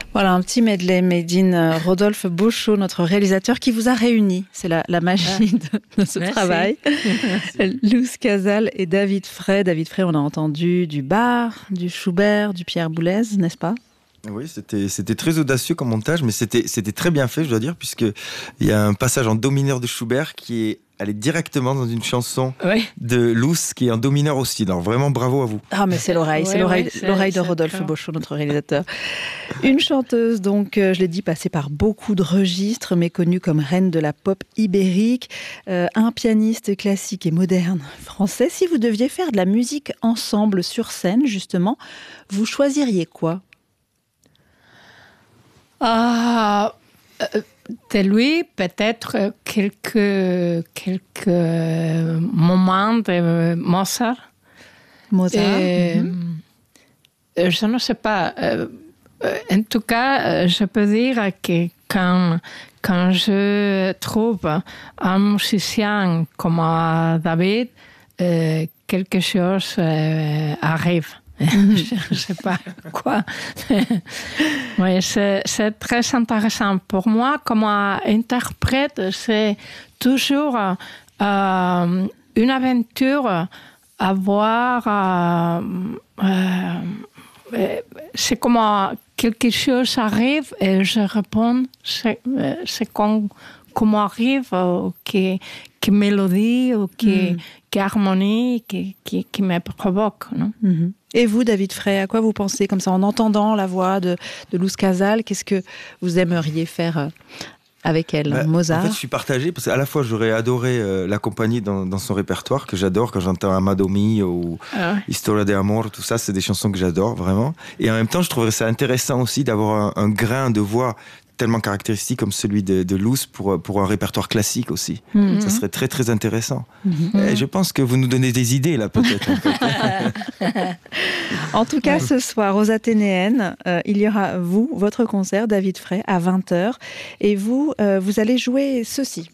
Voilà, un petit medley made in Rodolphe Beauchot, notre réalisateur, qui vous a réunis. C'est la magie de ce travail. Luz Casal et David Frey. David Frey, on a entendu du Bach, du Schubert, du Pierre Boulez, n'est-ce pas ? Oui, c'était très audacieux comme montage, mais c'était très bien fait, je dois dire, puisqu'il y a un passage en do mineur de Schubert qui est allé directement dans une chanson de Luz qui est en do mineur aussi. Alors vraiment, bravo à vous. Ah, mais c'est l'oreille, l'oreille de Rodolphe Beauchot, notre réalisateur. Une chanteuse, donc, je l'ai dit, passée par beaucoup de registres, mais connue comme reine de la pop ibérique. Un pianiste classique et moderne français. Si vous deviez faire de la musique ensemble sur scène, justement, vous choisiriez quoi ? De lui, peut-être quelques moments de Mozart. Je ne sais pas. En tout cas, je peux dire que quand je trouve un musicien comme David, quelque chose arrive. Je ne sais pas quoi. Oui, c'est très intéressant. Pour moi, comme interprète, c'est toujours une aventure à voir. C'est comme quelque chose arrive et je réponds. C'est comment arrive, qui mélodie ou qui harmonie qui me provoque. Non? Mm-hmm. Et vous, David Frey, à quoi vous pensez comme ça en entendant la voix de Luz Casal? Qu'est-ce que vous aimeriez faire avec elle, Mozart? En fait, je suis partagé parce qu'à la fois j'aurais adoré l'accompagner dans son répertoire que j'adore quand j'entends Amado Mio ou Historia de Amor, tout ça, c'est des chansons que j'adore vraiment. Et en même temps, je trouverais ça intéressant aussi d'avoir un grain de voix tellement caractéristique comme celui de Luz pour un répertoire classique aussi. Mm-hmm. Ça serait très très intéressant. Mm-hmm. Et je pense que vous nous donnez des idées là peut-être. En tout cas, ce soir aux Athénéennes, il y aura votre concert, David Frey, à 20h. Et vous allez jouer ceci.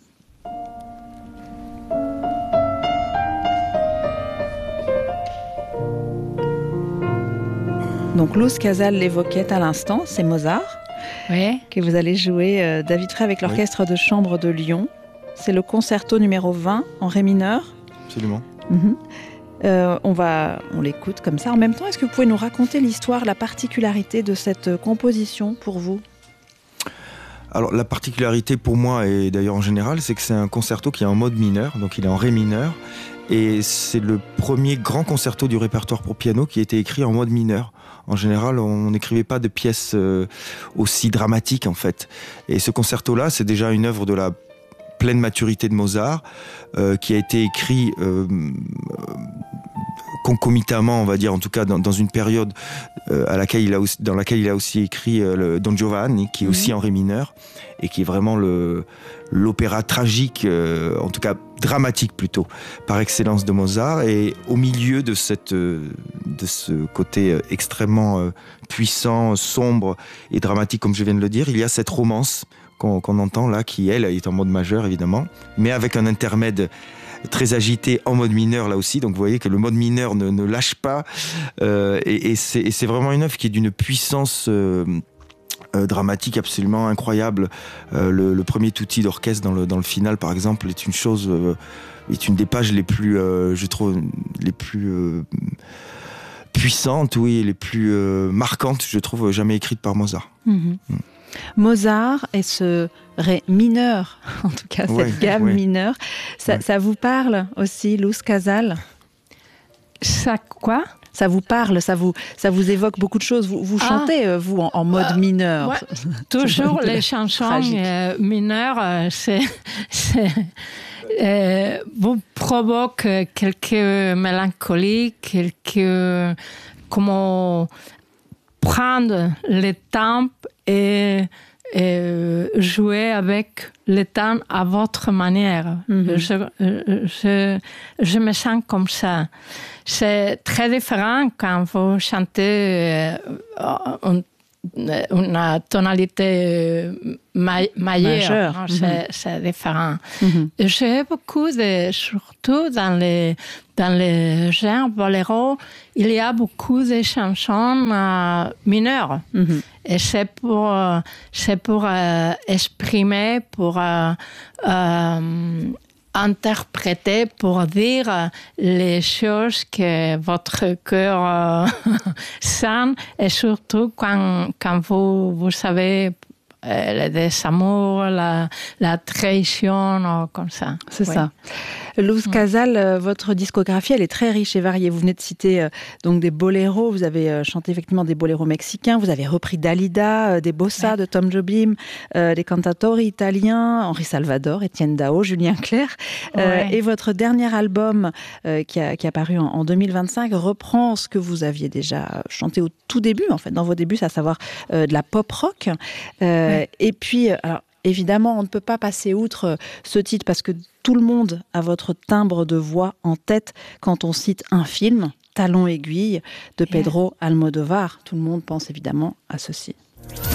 Donc Luz Casal l'évoquait à l'instant, c'est Mozart. Oui. Que vous allez jouer, David Frey, avec l'Orchestre de Chambre de Lyon. C'est le concerto numéro 20 en ré mineur. Absolument. Mm-hmm. On l'écoute comme ça. En même temps, est-ce que vous pouvez nous raconter l'histoire, la particularité de cette composition pour vous ? Alors, la particularité pour moi, et d'ailleurs en général, c'est que c'est un concerto qui est en mode mineur, donc il est en ré mineur. Et c'est le premier grand concerto du répertoire pour piano qui a été écrit en mode mineur. En général, on n'écrivait pas de pièces aussi dramatiques, en fait. Et ce concerto-là, c'est déjà une œuvre de la pleine maturité de Mozart, qui a été écrit concomitamment, on va dire, en tout cas dans une période dans laquelle il a aussi écrit le Don Giovanni, qui est aussi en ré mineur, et qui est vraiment l'opéra tragique, en tout cas dramatique plutôt, par excellence de Mozart. Et au milieu de ce côté extrêmement puissant, sombre et dramatique, comme je viens de le dire, il y a cette romance qu'on entend là, qui elle est en mode majeur évidemment, mais avec un intermède très agité en mode mineur là aussi. Donc vous voyez que le mode mineur ne lâche pas, et c'est vraiment une œuvre qui est d'une puissance dramatique absolument incroyable. Le premier tutti d'orchestre dans le final par exemple est une des pages les plus je trouve les plus puissantes, oui, les plus marquantes, je trouve, jamais écrites par Mozart. Mozart et ce ré mineur, en tout cas cette gamme mineure, ça vous parle aussi, Luz Casal? Ça quoi? Ça vous parle, ça vous évoque beaucoup de choses. Vous chantez, vous, en mode mineur. Ouais. Toujours les chansons mineures, vous provoque quelques mélancolies, comment prendre le temps et jouer avec le temps à votre manière. Mm-hmm. Je me sens comme ça. C'est très différent quand vous chantez une tonalité majeure. Hein, c'est différent. J'ai beaucoup surtout dans les genres boléro, il y a beaucoup de chansons mineures. Et c'est pour exprimer, pour interpréter, pour dire les choses que votre cœur sent, et surtout quand vous savez le désamour, la trahison, comme ça. C'est ça. Luz Casal, votre discographie, elle est très riche et variée. Vous venez de citer donc des boléros. Vous avez chanté effectivement des boléros mexicains. Vous avez repris Dalida, des bossas de Tom Jobim, des cantatori italiens, Henri Salvador, Étienne Dao, Julien Clerc. Et votre dernier album qui est paru en 2025 reprend ce que vous aviez déjà chanté au tout début, en fait, dans vos débuts, à savoir de la pop rock. Et puis, alors, évidemment, on ne peut pas passer outre ce titre parce que tout le monde a votre timbre de voix en tête quand on cite un film, Talon aiguille, de Pedro Almodovar. Tout le monde pense évidemment à ceci.